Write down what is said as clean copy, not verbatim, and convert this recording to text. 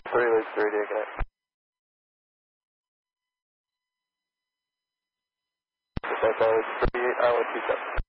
3 League 3, do you connect? Delta League 3, Island 27.